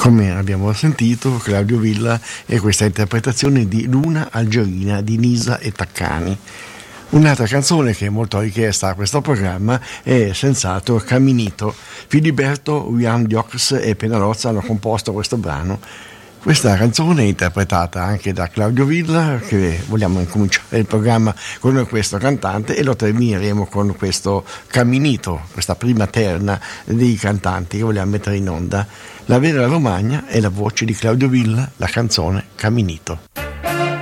Come abbiamo sentito, Claudio Villa e questa interpretazione di Luna Algerina di Nisa e Taccani. Un'altra canzone che è molto richiesta a questo programma è senz'altro Caminito. Filiberto, William Diox e Penalozza hanno composto questo brano. Questa canzone è interpretata anche da Claudio Villa, che vogliamo incominciare il programma con questo cantante e lo termineremo con questo Caminito, questa prima terna dei cantanti che vogliamo mettere in onda. La vera Romagna è la voce di Claudio Villa, la canzone Caminito.